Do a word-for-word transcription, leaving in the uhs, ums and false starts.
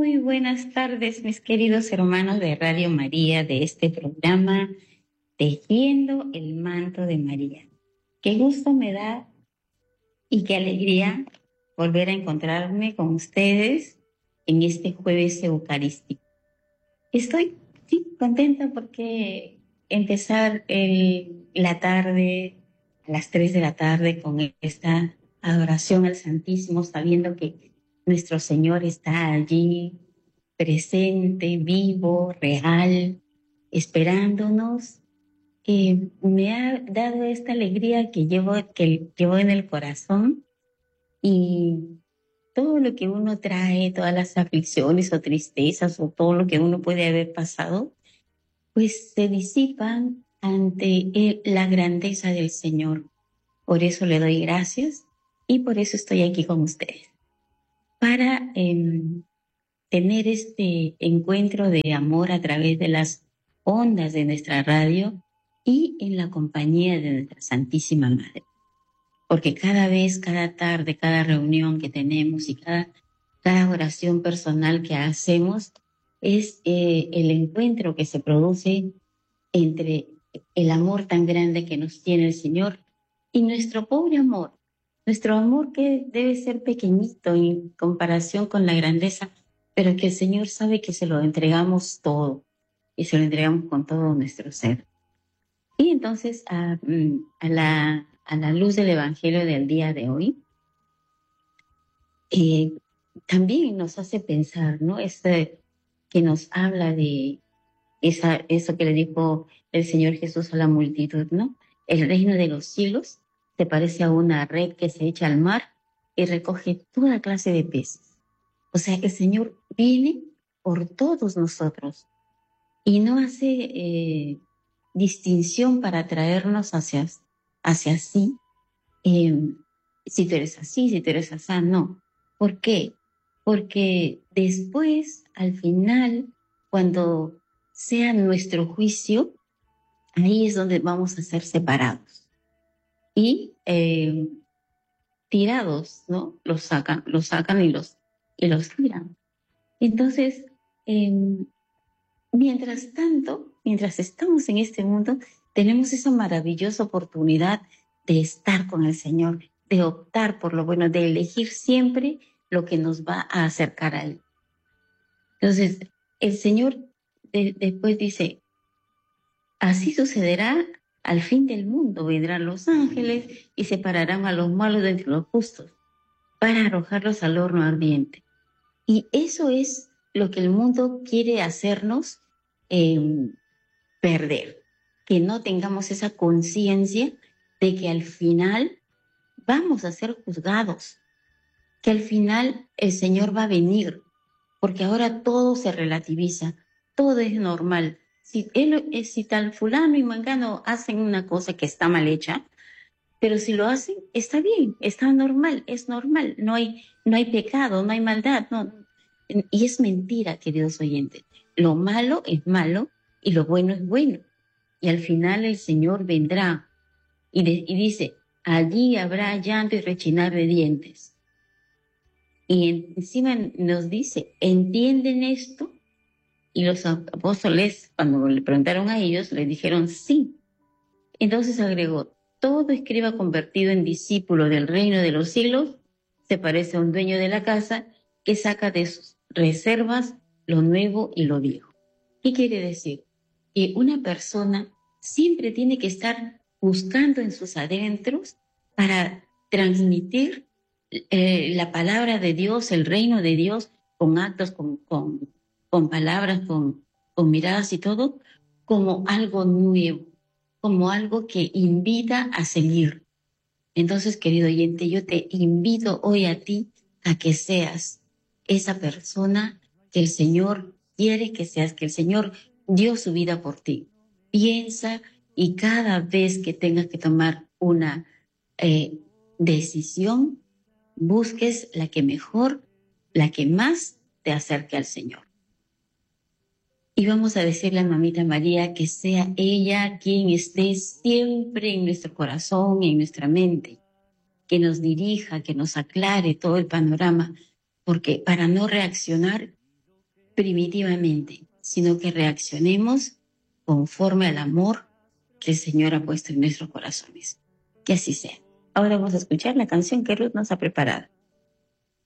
Muy buenas tardes, mis queridos hermanos de Radio María, de este programa Tejiendo el Manto de María. Qué gusto me da y qué alegría volver a encontrarme con ustedes en este jueves eucarístico. Estoy sí, contenta porque empezar el, la tarde, a las tres de la tarde, con esta adoración al Santísimo, sabiendo que nuestro Señor está allí, presente, vivo, real, esperándonos, eh, me ha dado esta alegría que llevo, que llevo en el corazón, y todo lo que uno trae, todas las aflicciones o tristezas o todo lo que uno puede haber pasado, pues se disipan ante el- la grandeza del Señor. Por eso le doy gracias y por eso estoy aquí con ustedes, para em, tener este encuentro de amor a través de las ondas de nuestra radio y en la compañía de nuestra Santísima Madre. Porque cada vez, cada tarde, cada reunión que tenemos y cada, cada oración personal que hacemos es eh, el encuentro que se produce entre el amor tan grande que nos tiene el Señor y nuestro pobre amor, nuestro amor que debe ser pequeñito en comparación con la grandeza, pero que el Señor sabe que se lo entregamos todo y se lo entregamos con todo nuestro ser. Y entonces, a, mm, a, la, a la luz del Evangelio del día de hoy, eh, también nos hace pensar, ¿no? Este que nos habla de esa, eso que le dijo el Señor Jesús a la multitud, ¿no? El reino de los cielos se parece a una red que se echa al mar y recoge toda clase de peces. O sea, el Señor viene por todos nosotros y no hace eh, distinción para traernos hacia, hacia sí. Eh, si tú eres así, si tú eres así, no. ¿Por qué? Porque después, al final, cuando sea nuestro juicio, ahí es donde vamos a ser separados y eh, tirados, ¿no? Los sacan, los sacan y los, y los tiran. Entonces, eh, mientras tanto, mientras estamos en este mundo, tenemos esa maravillosa oportunidad de estar con el Señor, de optar por lo bueno, de elegir siempre lo que nos va a acercar a Él. Entonces, el Señor de, después dice, así sucederá al fin del mundo, vendrán los ángeles y separarán a los malos de entre los justos para arrojarlos al horno ardiente. Y eso es lo que el mundo quiere hacernos eh, perder, que no tengamos esa conciencia de que al final vamos a ser juzgados, que al final el Señor va a venir, porque ahora todo se relativiza, todo es normal. Si, él, si tal fulano y mangano hacen una cosa que está mal hecha, pero si lo hacen, está bien, está normal, es normal, no hay, no hay pecado, no hay maldad, no. Y es mentira, queridos oyentes. Lo malo es malo y lo bueno es bueno. Y al final el Señor vendrá y, de, y dice, allí habrá llanto y rechinar de dientes. Y encima nos dice, ¿entienden esto? Y los apóstoles, cuando le preguntaron a ellos, le dijeron sí. Entonces agregó, todo escriba convertido en discípulo del reino de los cielos se parece a un dueño de la casa que saca de sus reservas lo nuevo y lo viejo. ¿Qué quiere decir? Que una persona siempre tiene que estar buscando en sus adentros para transmitir eh, la palabra de Dios, el reino de Dios, con actos, con, con, con palabras, con, con miradas y todo, como algo nuevo, como algo que invita a seguir. Entonces, querido oyente, yo te invito hoy a ti a que seas esa persona que el Señor quiere que seas, que el Señor dio su vida por ti. Piensa y cada vez que tengas que tomar una eh, decisión, busques la que mejor, la que más te acerque al Señor. Y vamos a decirle a Mamita María que sea ella quien esté siempre en nuestro corazón y en nuestra mente, que nos dirija, que nos aclare todo el panorama, porque para no reaccionar primitivamente, sino que reaccionemos conforme al amor que el Señor ha puesto en nuestros corazones. Que así sea. Ahora vamos a escuchar la canción que Ruth nos ha preparado.